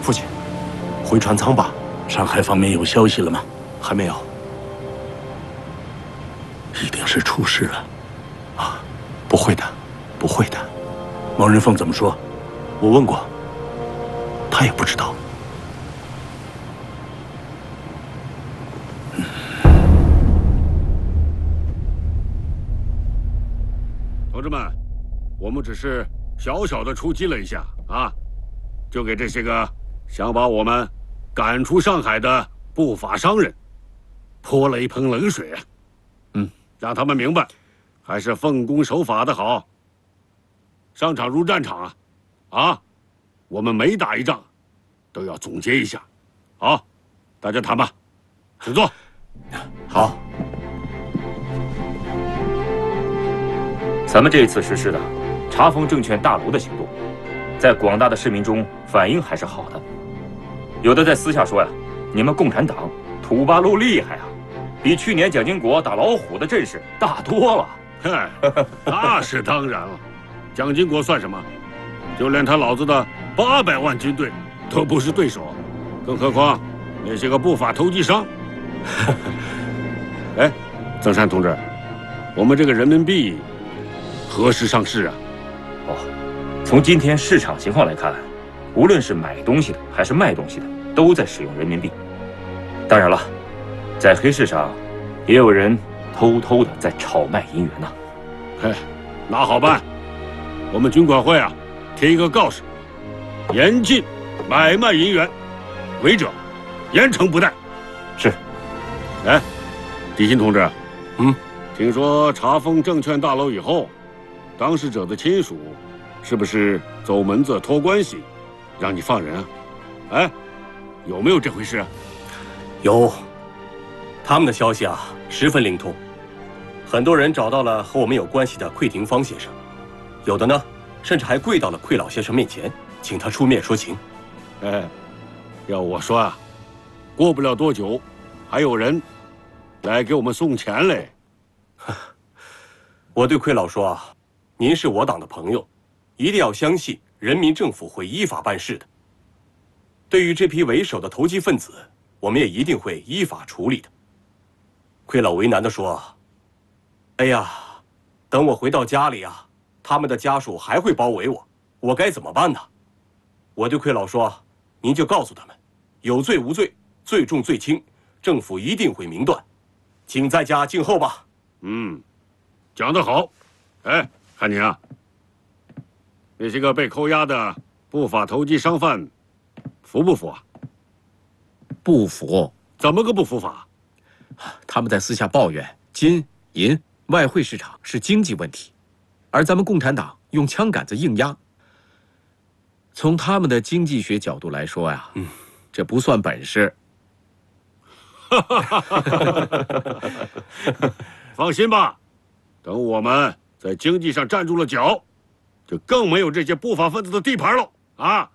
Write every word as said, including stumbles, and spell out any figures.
父亲，回船舱吧。 上海方面有消息了吗？ 还没有。 一定是出事了。 啊，不会的，不会的。 毛人凤怎么说？ 我问过，他也不知道。 嗯、 同志们，我们只是小小的出击了一下啊，就给这些个想把我们赶出上海的不法商人泼了一盆冷水啊！ 嗯， 让他们明白，还是奉公守法的好。上场如战场啊！啊，我们每打一仗都要总结一下。好，大家谈吧，请坐。 好。 咱们这一次实施的查封证券大楼的行动，在广大的市民中反应还是好的。有的在私下说呀，你们共产党土八路厉害啊，比去年蒋经国打老虎的阵势大多了。 嗨，那是当然了，蒋经国算什么？就连他老子的八百万军队都不是对手，更何况那些个不法投机商。哎，曾山同志，我们这个人民币何时上市啊？ 哦，从今天市场情况来看，无论是买东西的还是卖东西的，都在使用人民币。当然了，在黑市上也有人偷偷的在炒卖银元呢。 嘿，那好办，我们军管会啊，贴一个告示，严禁买卖银元，违者严惩不贷。 是。 哎，狄鑫同志， 嗯， 听说查封证券大楼以后，当事者的亲属是不是走门子托关系，让你放人啊？哎，有没有这回事啊？ 有，他们的消息啊十分灵通，很多人找到了和我们有关系的馈廷芳先生，有的呢甚至还跪到了馈老先生面前，请他出面说情。 哎，要我说啊，过不了多久，还有人来给我们送钱嘞。 我对馈老说啊，您是我党的朋友，一定要相信人民政府会依法办事的。对于这批为首的投机分子，我们也一定会依法处理的。馈老为难地说：“哎呀，等我回到家里啊，他们的家属还会包围我，我该怎么办呢？”我对馈老说：“您就告诉他们，有罪无罪，罪重罪轻，政府一定会明断，请在家静候吧。” 嗯，讲得好。哎，汉宁啊，那些个被扣押的不法投机商贩，服不服啊？ 不服。 怎么个不服法？ 他们在私下抱怨金银外汇市场是经济问题，而咱们共产党用枪杆子硬压。从他们的经济学角度来说呀，嗯，这不算本事。 放心吧，等我们在经济上站住了脚，就更没有这些不法分子的地盘了啊！